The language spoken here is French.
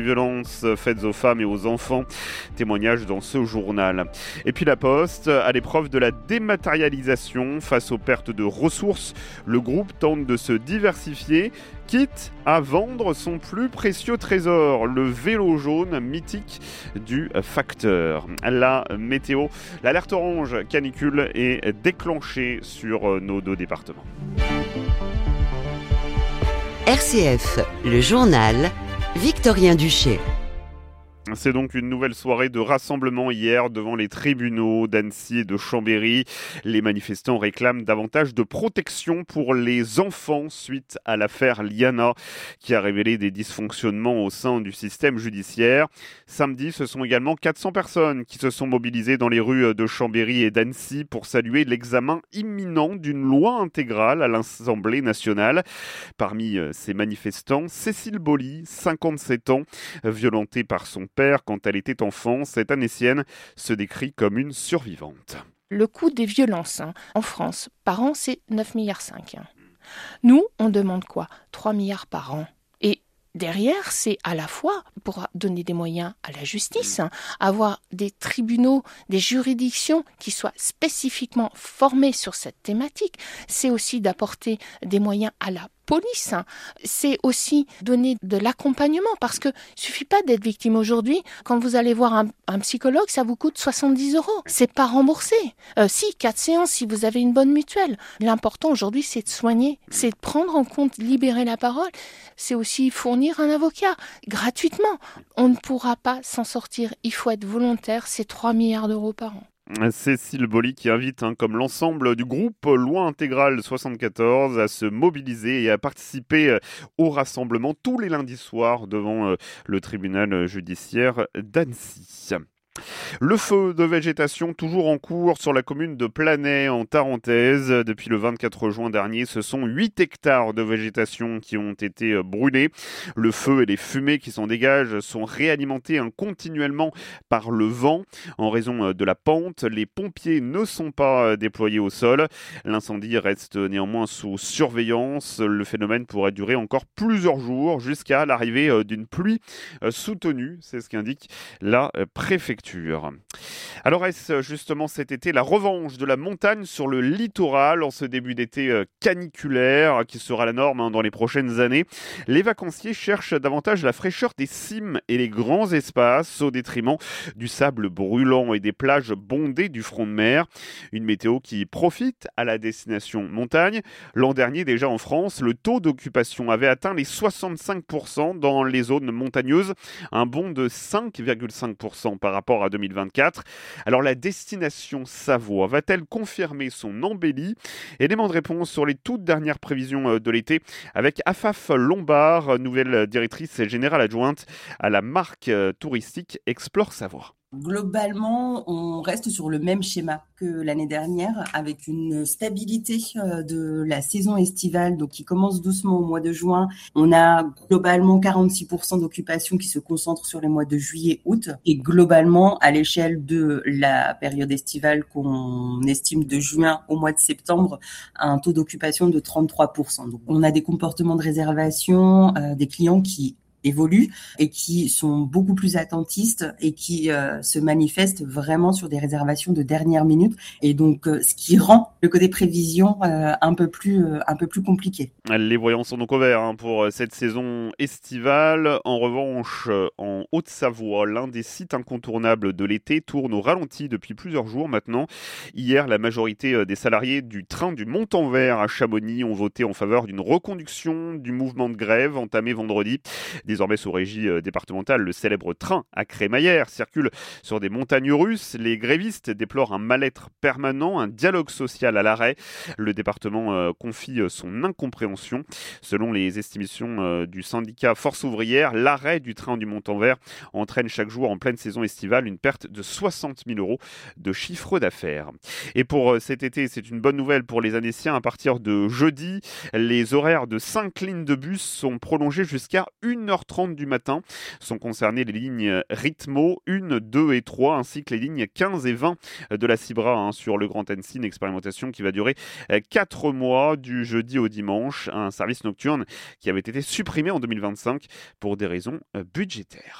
Violences faites aux femmes et aux enfants, témoignage dans ce journal. Et puis la Poste, à l'épreuve de la dématérialisation face aux pertes de ressources, le groupe tente de se diversifier, quitte à vendre son plus précieux trésor, le vélo jaune mythique du facteur. La météo, l'alerte orange canicule est déclenchée sur nos deux départements. RCF, le journal Victorien Duché. C'est donc une nouvelle soirée de rassemblement hier devant les tribunaux d'Annecy et de Chambéry. Les manifestants réclament davantage de protection pour les enfants suite à l'affaire Liana qui a révélé des dysfonctionnements au sein du système judiciaire. Samedi, ce sont également 400 personnes qui se sont mobilisées dans les rues de Chambéry et d'Annecy pour saluer l'examen imminent d'une loi intégrale à l'Assemblée nationale. Parmi ces manifestants, Cécile Boly, 57 ans, violentée par son père quand elle était enfant, cette Annécienne se décrit comme une survivante. Le coût des violences en France par an, c'est 9,5 milliards. Nous, on demande quoi ? 3 milliards par an. Et derrière, c'est à la fois pour donner des moyens à la justice, avoir des tribunaux, des juridictions qui soient spécifiquement formés sur cette thématique. C'est aussi d'apporter des moyens à la police, c'est aussi donner de l'accompagnement parce que suffit pas d'être victime aujourd'hui. Quand vous allez voir un psychologue, ça vous coûte 70 €. C'est pas remboursé. Si, 4 séances si vous avez une bonne mutuelle. L'important aujourd'hui, c'est de soigner, c'est de prendre en compte, libérer la parole. C'est aussi fournir un avocat gratuitement. On ne pourra pas s'en sortir. Il faut être volontaire. C'est 3 milliards d'euros par an. Cécile Boly qui invite, comme l'ensemble du groupe Loi Intégrale 74, à se mobiliser et à participer au rassemblement tous les lundis soirs devant le tribunal judiciaire d'Annecy. Le feu de végétation toujours en cours sur la commune de Planay en Tarentaise. Depuis le 24 juin dernier, ce sont 8 hectares de végétation qui ont été brûlés. Le feu et les fumées qui s'en dégagent sont réalimentés continuellement par le vent. En raison de la pente, les pompiers ne sont pas déployés au sol. L'incendie reste néanmoins sous surveillance. Le phénomène pourrait durer encore plusieurs jours jusqu'à l'arrivée d'une pluie soutenue. C'est ce qu'indique la préfecture. Alors est-ce justement cet été la revanche de la montagne sur le littoral en ce début d'été caniculaire qui sera la norme dans les prochaines années? Les vacanciers cherchent davantage la fraîcheur des cimes et les grands espaces au détriment du sable brûlant et des plages bondées du front de mer. Une météo qui profite à la destination montagne. L'an dernier déjà en France, le taux d'occupation avait atteint les 65% dans les zones montagneuses, un bond de 5,5% par rapport à 2024. Alors la destination Savoie va-t-elle confirmer son embellie? Élément de réponse sur les toutes dernières prévisions de l'été avec Afaf Lombard, nouvelle directrice générale adjointe à la marque touristique Explore Savoie. Globalement, on reste sur le même schéma que l'année dernière, avec une stabilité de la saison estivale, donc qui commence doucement au mois de juin. On a globalement 46% d'occupation qui se concentre sur les mois de juillet-août, et globalement, à l'échelle de la période estivale qu'on estime de juin au mois de septembre, un taux d'occupation de 33%. Donc, on a des comportements de réservation, des clients qui évoluent et qui sont beaucoup plus attentistes et qui se manifestent vraiment sur des réservations de dernière minute, et donc ce qui rend le côté prévision un peu plus compliqué. Les voyants sont donc au vert pour cette saison estivale. En revanche, en Haute-Savoie, l'un des sites incontournables de l'été tourne au ralenti depuis plusieurs jours maintenant. Hier, la majorité des salariés du train du Montanvert à Chamonix ont voté en faveur d'une reconduction du mouvement de grève entamé vendredi. Désormais sous régie départementale, le célèbre train à crémaillère circule sur des montagnes russes. Les grévistes déplorent un mal-être permanent, un dialogue social à l'arrêt. Le département confie son incompréhension. Selon les estimations du syndicat Force ouvrière, l'arrêt du train du Montanvert entraîne chaque jour en pleine saison estivale une perte de 60 000 € de chiffre d'affaires. Et pour cet été, c'est une bonne nouvelle pour les Annéciens. À partir de jeudi, les horaires de 5 lignes de bus sont prolongés jusqu'à 1h 6h30 du matin. Sont concernées les lignes Rythmo 1, 2 et 3, ainsi que les lignes 15 et 20 de la Cibra sur le Grand Annecy, une expérimentation qui va durer 4 mois du jeudi au dimanche, un service nocturne qui avait été supprimé en 2025 pour des raisons budgétaires.